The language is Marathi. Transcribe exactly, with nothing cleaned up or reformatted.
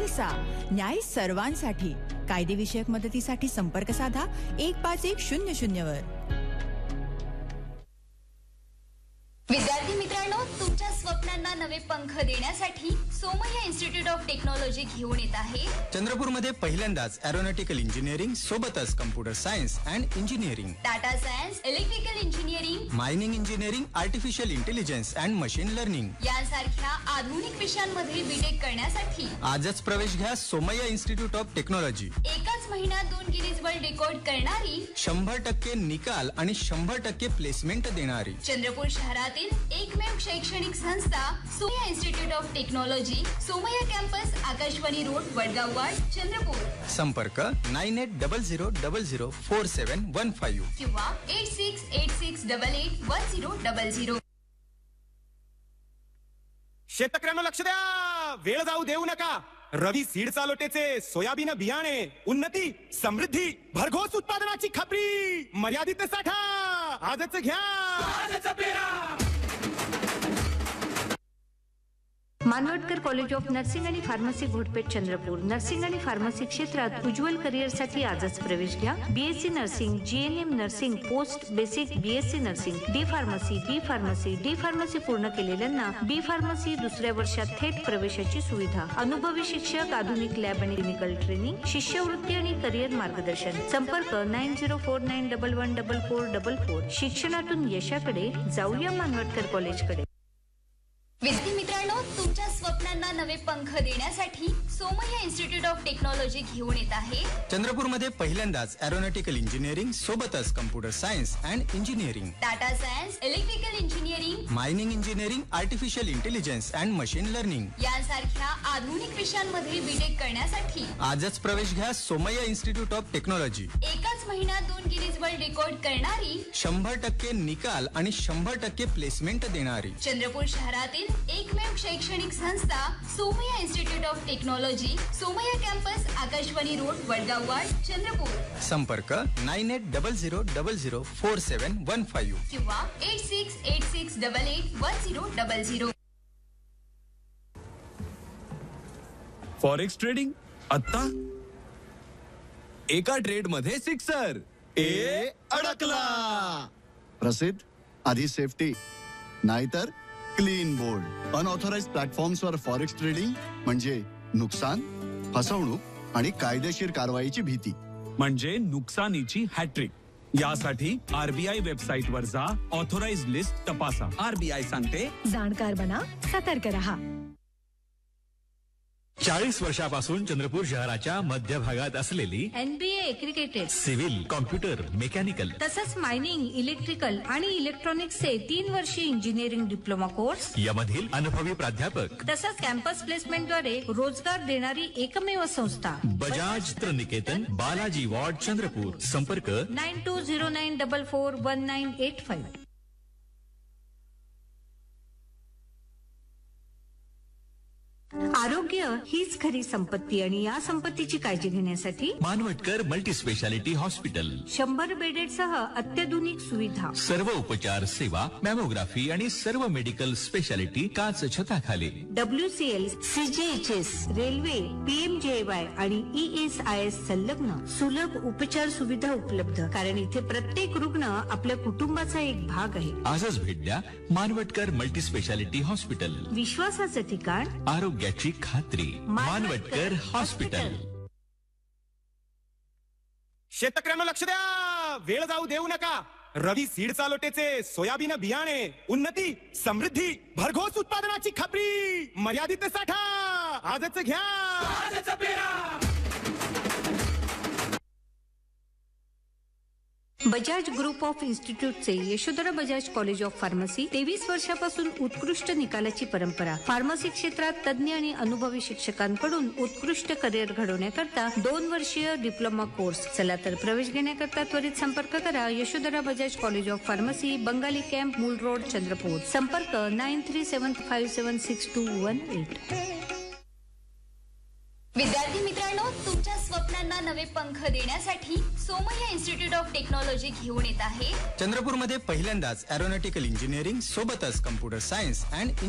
भरोसा न्याय सर्वांसाठी. कायदेविषयक मदतीसाठी संपर्क साधा एक पाच एक शून्य शून्य वर. विद्यार्थी मित्रांनो, तुमच्या स्वप्नांना नवे पंख देण्यासाठी सोमय्या इन्स्टिट्यूट ऑफ टेक्नॉलॉजी घेऊन येत आहे चंद्रपूरमध्ये पहिल्यांदाच एरोनॉटिकल इंजिनिअरिंग सोबतच computer science and engineering, Tata science, electrical engineering, mining engineering, artificial intelligence and machine learning यांसारख्या आधुनिक विषयांमध्ये बीटेक करण्यासाठी आजच प्रवेश घ्या सोमय्या इन्स्टिट्यूट ऑफ टेक्नॉलॉजी. एकाच महिन्यात दोन गिनीज वर्ल्ड रेकॉर्ड करणारी, शंभर टक्के निकाल आणि शंभर टक्के प्लेसमेंट देणारी चंद्रपूर शहरातील एकमेव शैक्षणिक संस्था Somaiya institute of technology, Somaiya campus, Akashvani road, Vadgaon वाड, चंद्रपूर. संपर्क nine eight double zero double zero four सेवन वन फाईव्ह किंवा eight six eight six double eight one zero double zero. शेतकऱ्यांना लक्ष द्या, वेळ जाऊ देऊ नका. रवी सीड चालोटेचे सोयाबीन बियाणे, उन्नती, समृद्धी, भरघोस उत्पादनाची खात्री, मर्यादित साठा, आजच घ्या, आजच पेरा. मानवटकर कॉलेज ऑफ नर्सिंग आणि फार्मसी घोटपेठ चंद्रपूर. नर्सिंग आणि फार्मसी क्षेत्रात उज्ज्वल करिअरसाठी आजच प्रवेश घ्या. BSc nursing, GNM nursing, post basic BSc nursing, D pharmacy, बी फार्मसी, डी फार्मसी पूर्ण केलेल्यांना बी फार्मसी दुसऱ्या वर्षात थेट प्रवेशाची सुविधा. अनुभवी शिक्षक, आधुनिक लॅब आणि क्लिनिकल ट्रेनिंग, शिष्यवृत्ती आणि करिअर मार्गदर्शन. संपर्क nine zero four nine double one double four double four. शिक्षणातून यशाकडे जाऊया मानवटकर कॉलेजकडे. विद्यार्थी मित्रांनो, तुमच्या स्वप्नांना नवे पंख देण्यासाठी सोमय्या इन्स्टिट्यूट ऑफ टेक्नॉलॉजी घेऊन येत आहे चंद्रपूरमध्ये पहिल्यांदाच एरोनॉटिकल इंजिनिअरिंग सोबतच computer science and engineering, Tata science, electrical engineering, mining engineering, artificial intelligence and machine learning यांसारख्या आधुनिक विषयांमध्ये बीटेक करण्यासाठी आजच प्रवेश घ्या सोमय्या इन्स्टिट्यूट ऑफ टेक्नॉलॉजी. एकाच महिन्यात दोन गिनीज वर्ल्ड रेकॉर्ड करणारी, शंभर टक्के निकाल आणि शंभर टक्के प्लेसमेंट देणारी चंद्रपूर शहरातील एकमेव शैक्षणिक संस्था Somaiya institute of technology, Somaiya campus, Akashvani road, Vadgaon वाड, चंद्रपूर. संपर्क nine eight double zero double zero four सेवन वन फाईव्ह किंवा eight six eight six double eight one zero double zero. Forex trading आता एका ट्रेड मध्ये सिक्सर ए अडकला. प्रसिद्ध आधी सेफ्टी, नाहीतर clean board. Unauthorised प्लॅटफॉर्म्सवर forex trading म्हणजे नुकसान, फसवणूक आणि कायदेशीर कारवाईची भीती. म्हणजे नुकसानीची हॅट्रिक. यासाठी आरबीआय वेबसाईट वर जा, ऑथराइज्ड लिस्ट तपासा. आरबीआय सांगते, जाणकार बना, सतर्क रहा. चाळीस वर्षापासून चंद्रपूर शहराच्या मध्य भागात असलेली NBA aggregated, civil, computer, mechanical तसंच मायनिंग, इलेक्ट्रिकल आणि इलेक्ट्रॉनिक्सचे तीन वर्षीय इंजिनिअरिंग डिप्लोमा कोर्स, यामधील अनुभवी प्राध्यापक तसंच कॅम्पस प्लेसमेंटद्वारे रोजगार देणारी एकमेव संस्था बजाज चित्रनिकेतन, बालाजी वॉर्ड, चंद्रपूर. संपर्क nine to zero nine double four one nine eight five. आरोग्य हीच खरी संपत्ती आणि या संपत्तीची काळजी घेण्यासाठी मानवटकर मल्टी स्पेशालिटी हॉस्पिटल, शंभर बेडेडसह अत्याधुनिक सुविधा, सर्व उपचार सेवा, मॅमोग्राफी आणि सर्व मेडिकल स्पेशालिटी काच छताखाली. डब्ल्यू सी एल, सी जी H S, railway, P M जे वाय आणि ई एस आय एस संलग्न सुलभ उपचार सुविधा उपलब्ध. कारण इथे प्रत्येक रुग्ण आपल्या कुटुंबाचा एक भाग आहे. आजच भेट द्या मानवटकर मल्टी स्पेशालिटी हॉस्पिटल. विश्वासाचं ठिकाण, आरोग्याची खात्री. मानवटकर हॉस्पिटल. शेतकऱ्यांना लक्ष द्या, वेळ जाऊ देऊ नका. रवी सीड चालोटेचे सोयाबीन बियाणे, उन्नती, समृद्धी, भरघोस उत्पादनाची खात्री, मर्यादित साठा, आजच घ्या, आजच पेरा. Bajaj group of इन्स्टिट्यूटचे Yashodhara Bajaj college of pharmacy तेवीस वर्षापासून उत्कृष्ट निकालाची परंपरा. फार्मसी क्षेत्रात तज्ञ आणि अनुभवी शिक्षकांकडून उत्कृष्ट करिअर घडवण्याकरता दोन वर्षीय डिप्लोमा कोर्स. चला तर प्रवेश घेण्याकरता त्वरित संपर्क करा. Yashodhara Bajaj college of pharmacy, Bengali camp, मूल रोड, चंद्रपूर. संपर्क nine three seven five seven six to one eight. विद्यार्थी मित्रांनो, तुमच्या स्वप्नांना नवे पंख देण्यासाठी सोमय्या इन्स्टिट्यूट ऑफ टेक्नॉलॉजी घेऊन येत आहे चंद्रपूरमध्ये पहिल्यांदाच एरोनॉटिकल इंजिनिअरिंग सोबतच कम्प्युटर सायन्स अँड